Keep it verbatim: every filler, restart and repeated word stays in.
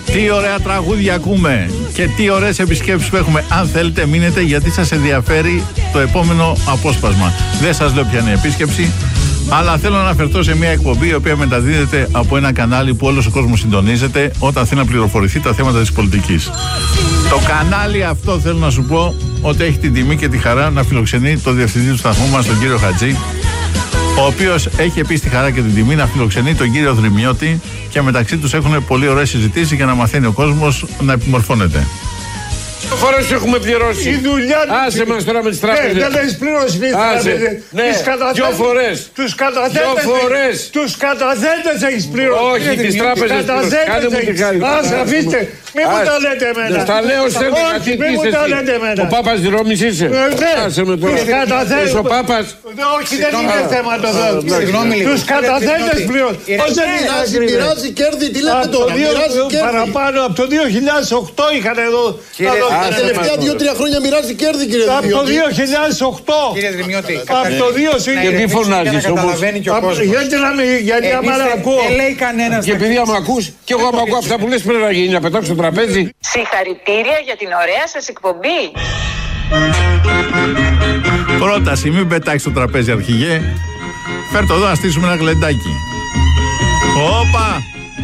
Τι ωραία τραγούδια ακούμε και τι ωραίες επισκέψεις που έχουμε. Αν θέλετε μείνετε, γιατί σας ενδιαφέρει το επόμενο απόσπασμα. Δεν σας λέω ποια είναι η επίσκεψη, αλλά θέλω να αναφερθώ σε μια εκπομπή η οποία μεταδίδεται από ένα κανάλι που όλος ο κόσμος συντονίζεται όταν θέλει να πληροφορηθεί τα θέματα της πολιτικής. Το κανάλι αυτό, θέλω να σου πω, ότι έχει την τιμή και τη χαρά να φιλοξενεί το διευθυντή του σταθμού μας, τον κύριο Χατζή, ο οποίος έχει επίσης τη χαρά και την τιμή να φιλοξενεί τον κύριο Δρυμιώτη, και μεταξύ τους έχουν πολύ ωραίες συζητήσεις για να μαθαίνει ο κόσμος να επιμορφώνεται. Δύο φορές έχουμε πληρώσει. Η δουλειά του. Άσε μας τώρα με τις τράπεζες. Ναι, δεν έχεις πληρώσει τις τράπεζες. Ναι, δύο φορές. Τους καταθέτες. Δύο φορές. Τους καταθέτες έχεις πληρώσει. Όχι, τις τράπεζες. Κάνε μου την χάρη. Άσε, αφήστε. Μη μου τα λέτε εμένα. Τα λέω σε Όχι, μη μου τα λέτε εμένα. Ο Πάπας Ρώμης είσαι. Άσε με τώρα. Τους καταθέτες. Ο Πάπας. Όχι, δεν είναι θέμα το θέμα. Τους καταθέτες πληρώσει. Μοιράζει κέρδη, τι λέτε τώρα. Παραπάνω από το δύο χιλιάδες οκτώ είχαν εδώ. Τα τελευταία δύο-τρία χρόνια μοιράζει κέρδη, κύριε Δρυμιώτη. Από το δύο χιλιάδες οκτώ. Κύριε Δρυμιώτη, από το δύο χιλιάδες οκτώ. Και μη φωνάζεις όμως. Γιατί να μην, γιατί άμα να ακούω. Δεν λέει κανένας. Και επειδή άμα ακούς, και εγώ άμα ακούω αυτά που λες, πρέπει να γίνει, να πετάξω το τραπέζι. Συγχαρητήρια για την ωραία σας εκπομπή. Πρόταση, μην πετάξεις το τραπέζι, αρχηγέ. Φέρ' το εδώ να στήσουμε ένα γλεντάκι. Όπα!